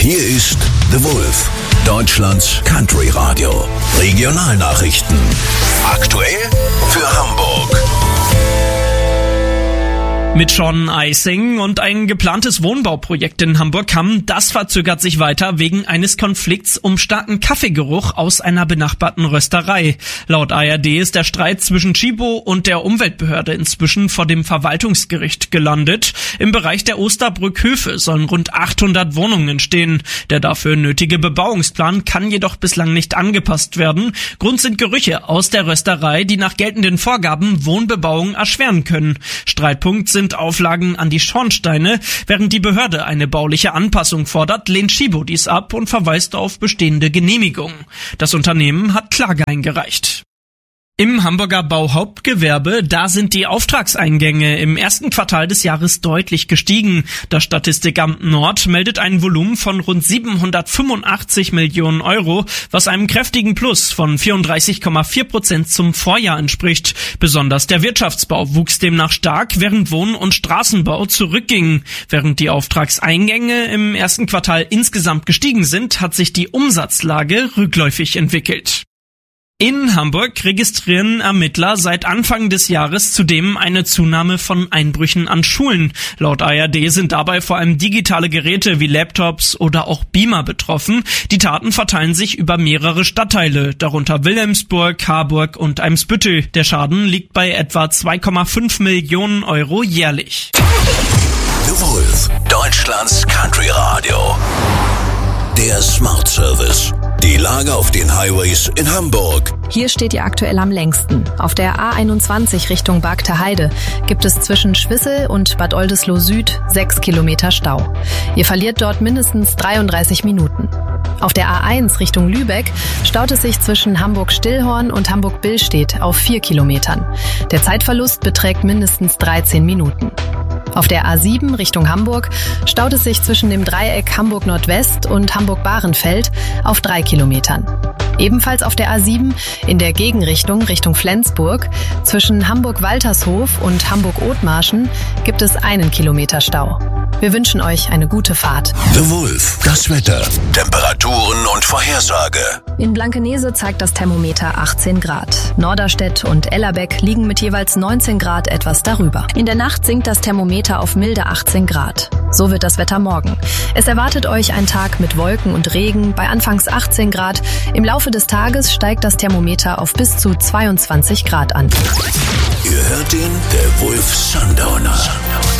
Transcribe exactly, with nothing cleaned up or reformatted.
Hier ist The Wolf, Deutschlands Country Radio. Regionalnachrichten. Aktuell für Hamburg. Mit Sean Eising und ein geplantes Wohnbauprojekt in Hamburg-Hamm, das verzögert sich weiter wegen eines Konflikts um starken Kaffeegeruch aus einer benachbarten Rösterei. Laut A R D ist der Streit zwischen Tchibo und der Umweltbehörde inzwischen vor dem Verwaltungsgericht gelandet. Im Bereich der Osterbrückhöfe sollen rund achthundert Wohnungen entstehen. Der dafür nötige Bebauungsplan kann jedoch bislang nicht angepasst werden. Grund sind Gerüche aus der Rösterei, die nach geltenden Vorgaben Wohnbebauung erschweren können. Streitpunkt sind sind Auflagen an die Schornsteine. Während die Behörde eine bauliche Anpassung fordert, lehnt Tchibo dies ab und verweist auf bestehende Genehmigungen. Das Unternehmen hat Klage eingereicht. Im Hamburger Bauhauptgewerbe, da sind die Auftragseingänge im ersten Quartal des Jahres deutlich gestiegen. Das Statistikamt Nord meldet ein Volumen von rund siebenhundertfünfundachtzig Millionen Euro, was einem kräftigen Plus von vierunddreißig Komma vier Prozent zum Vorjahr entspricht. Besonders der Wirtschaftsbau wuchs demnach stark, während Wohn- und Straßenbau zurückgingen. Während die Auftragseingänge im ersten Quartal insgesamt gestiegen sind, hat sich die Umsatzlage rückläufig entwickelt. In Hamburg registrieren Ermittler seit Anfang des Jahres zudem eine Zunahme von Einbrüchen an Schulen. Laut A R D sind dabei vor allem digitale Geräte wie Laptops oder auch Beamer betroffen. Die Taten verteilen sich über mehrere Stadtteile, darunter Wilhelmsburg, Harburg und Eimsbüttel. Der Schaden liegt bei etwa zwei Komma fünf Millionen Euro jährlich. The Wolf, Deutschlands Country Radio. Der Smart Service. Die Lage auf den Highways in Hamburg. Hier steht ihr aktuell am längsten. Auf der A einundzwanzig Richtung Bargter Heide gibt es zwischen Schwissel und Bad Oldesloe Süd sechs Kilometer Stau. Ihr verliert dort mindestens dreiunddreißig Minuten. Auf der A eins Richtung Lübeck staut es sich zwischen Hamburg-Stillhorn und Hamburg-Billstedt auf vier Kilometern. Der Zeitverlust beträgt mindestens dreizehn Minuten. Auf der A sieben Richtung Hamburg staut es sich zwischen dem Dreieck Hamburg-Nordwest und Hamburg-Bahrenfeld auf drei Kilometern. Ebenfalls auf der A sieben in der Gegenrichtung Richtung Flensburg zwischen Hamburg-Waltershof und Hamburg-Othmarschen gibt es einen Kilometer Stau. Wir wünschen euch eine gute Fahrt. The Wolf, das Wetter, Temperaturen und Vorhersage. In Blankenese zeigt das Thermometer achtzehn Grad. Norderstedt und Ellerbeck liegen mit jeweils neunzehn Grad etwas darüber. In der Nacht sinkt das Thermometer auf milde achtzehn Grad. So wird das Wetter morgen. Es erwartet euch ein Tag mit Wolken und Regen bei anfangs achtzehn Grad. Im Laufe des Tages steigt das Thermometer auf bis zu zweiundzwanzig Grad an. Ihr hört ihn, der Wolf Sundowner.